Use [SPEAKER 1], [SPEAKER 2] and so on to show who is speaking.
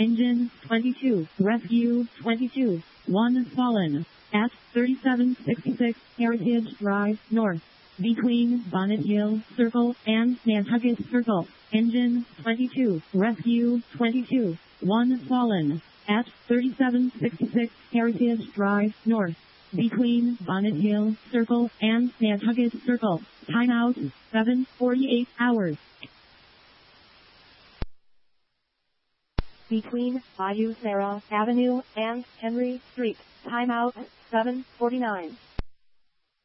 [SPEAKER 1] Engine 22, Rescue 22, 1 fallen. At 3766 Heritage Drive North. Between Bonnet Hill Circle and Nantucket Circle. Engine 22, Rescue 22, 1 fallen. At 3766 Heritage Drive North. Between Bonnet Hill Circle and Nantucket Circle. Timeout 7:48 hours. Between Bayou Sarah Avenue and Henry Street. Timeout 7:49.